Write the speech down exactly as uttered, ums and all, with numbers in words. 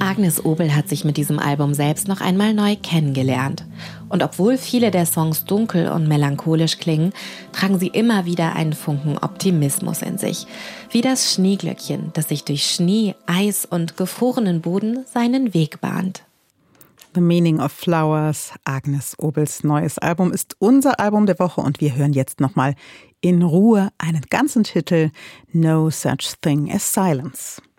Agnes Obel hat sich mit diesem Album selbst noch einmal neu kennengelernt. Und obwohl viele der Songs dunkel und melancholisch klingen, tragen sie immer wieder einen Funken Optimismus in sich. Wie das Schneeglöckchen, das sich durch Schnee, Eis und gefrorenen Boden seinen Weg bahnt. The Meaning of Flowers, Agnes Obels neues Album, ist unser Album der Woche und wir hören jetzt nochmal in Ruhe einen ganzen Titel, No Such Thing as Silence.